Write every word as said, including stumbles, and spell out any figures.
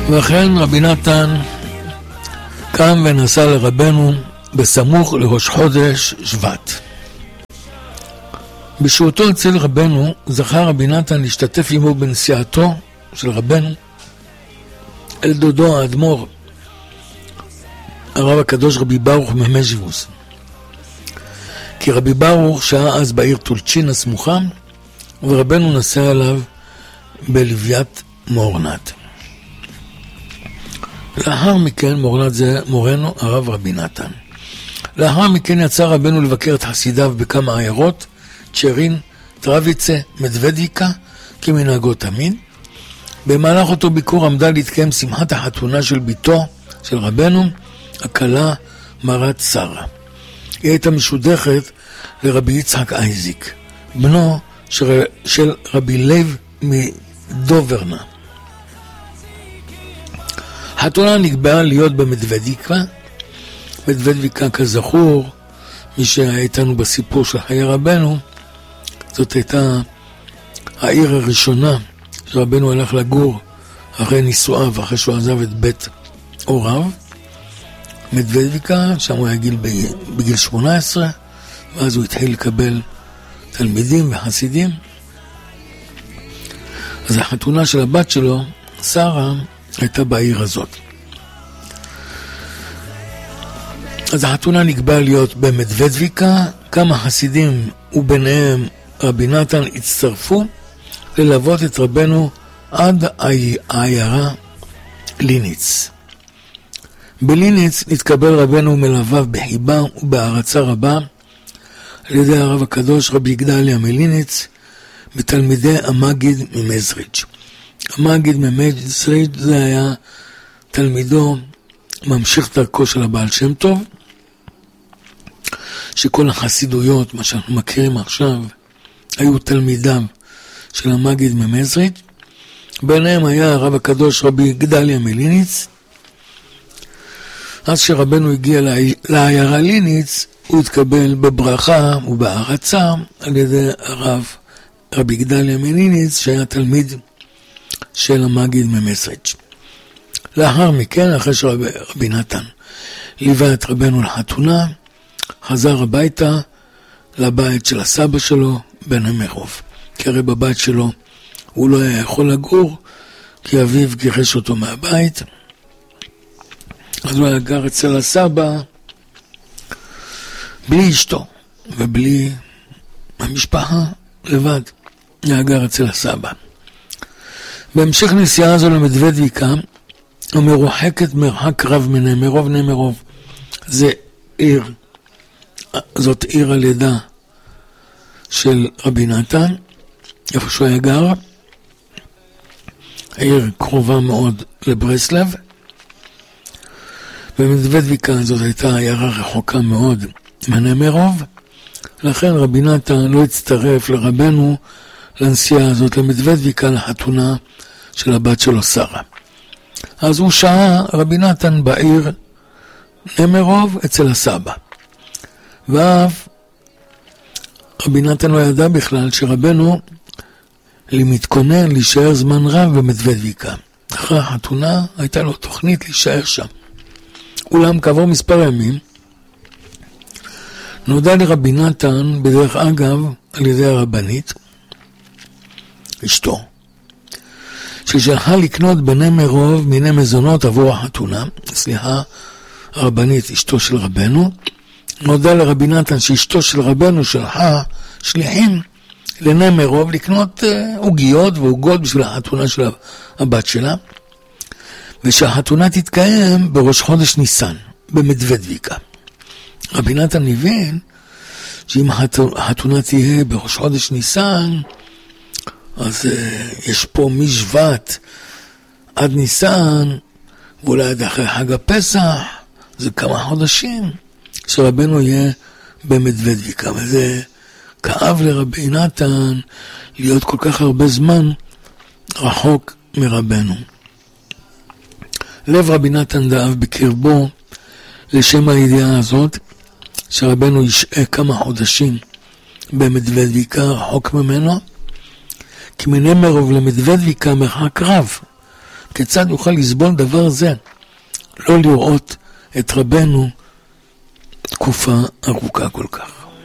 ואכן רבי נתן קם ונסע לרבנו בסמוך לראש חודש שבט. בשהותו אצל רבנו זכה רבי נתן להשתתף עמו בנסיעתו של רבנו אל דודו האדמו"ר הרב הקדוש רבי ברוך ממז'יבוס, כי רבי ברוך שהיה אז בעיר טולצ'ין הסמוכה, ורבנו נסע אליו בלוויית מורנת. לאחר מכן, מורנת זה מורנו הרב רבי נתן. לאחר מכן יצא רבנו לבקר את חסידיו בכמה עיירות, צ'רין, טרביצה, מדוודיקה, כמנהגו תמיד. במהלך אותו ביקור עמדה להתקיים שמחת החתונה של ביתו, של רבנו, הכלה מרת שרה. היא הייתה משודכת לרבי יצחק אייזיק, בנו של, של רבי לב מדוברנה. חתונה נקבעה להיות במדוודיקה. מדוודיקה כזכור, מי שהיה איתנו בסיפור של חיי רבנו, זאת הייתה העיר הראשונה שרבנו הלך לגור אחרי נישואיו, אחרי שהוא עזב את בית הוריו. מדוודיקה, שם הוא היה גיל בגיל שמונה עשרה, ואז הוא התחיל לקבל תלמידים וחסידים. אז החתונה של הבת שלו, שרה, הייתה בעיר הזאת. אז החתונה נקבעה להיות במדוודיקה. כמה חסידים וביניהם רבי נתן הצטרפו ללוות את רבנו עד העיירה ליניץ. בליניץ נתקבל רבנו מלוויו בחיבה ובהערצה רבה על ידי הרב הקדוש רבי גדליה מליניץ ותלמידי המגיד ממזריץ'. המגיד ממזריץ' זה היה תלמידו, ממשיך דרכו של הבעל שם טוב, שכל החסידויות, מה שאנחנו מכירים עכשיו, היו תלמידיו של המגיד ממזריץ'. ביניהם היה הרב הקדוש רבי גדליה מליניץ. אז שרבנו הגיע לעיירה ליניץ, הוא התקבל בברכה ובהערצה על ידי הרב רבי גדליה מליניץ, שהיה תלמיד של המגיד ממזריץ'. לאחר מכן, אחרי שרבי נתן ליווה את רבנו לחתונה, חזר הביתה לבית של הסבא שלו בנמרוב. כי הרי בבית שלו הוא לא היה יכול לגור, כי אביו גירש אותו מהבית. אז הוא היה גר אצל הסבא בלי אשתו ובלי המשפחה, לבד. היה גר אצל הסבא. בהמשך נסיעה הזו למדוודיקה, המרוחקת מרחק רב מנמרוב. נמרוב זה עיר, זאת עיר הלידה של רבי נתן, איפה שהוא היה גר. העיר קרובה מאוד לברסלב, ומדוודיקה הזאת הייתה עיירה רחוקה מאוד מנמרוב. לכן רבי נתן לא הצטרף לרבנו לנסיעה הזאת למדוודיקה, לחתונה של הבת שלו שרה. אז הוא שעה רבי נתן בעיר נמרוב אצל הסבא. ואף רבי נתן לא ידע בכלל שרבנו מתכונן להישאר זמן רב במדוודיקה. אחרי החתונה הייתה לו תוכנית להישאר שם. אולם כעבור מספר ימים נודע לרבי נתן בדרך אגב על ידי הרבנית, אשתו, ששלחה לקנות בנמרוב מיני מזונות עבור החתונה. סליחה, הרבנית, אשתו של רבנו. נודע לרבי נתן שאשתו של רבנו שלחה שליחים לנמרוב לקנות עוגיות ועוגות בשביל החתונה של הבת שלה, ושהחתונה תתקיים בראש חודש ניסן במדוודיקה. רבי נתן הבין שאם החתונה תהיה בראש חודש ניסן, אז uh, יש פה משבט עד ניסן, ואולי עד אחרי חג הפסח, זה כמה חודשים שרבנו יהיה במדוודיקה. וזה כאב לרבי נתן להיות כל כך הרבה זמן רחוק מרבנו. לב רבי נתן דאב בקרבו לשם הידיעה הזאת, שרבנו ישעה כמה חודשים במדוודיקה רחוק ממנו, כי מנמרוב למדוודיקה מרחק רב, כיצד יוכל לסבול דבר זה? לא לראות את רבנו תקופה ארוכה כל כך.